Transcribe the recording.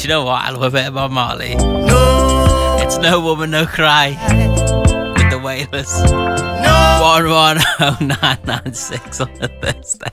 you know what? I love a bit of Bob Marley. No. It's No Woman, No Cry with the Wailers. No. 110996 on a Thursday.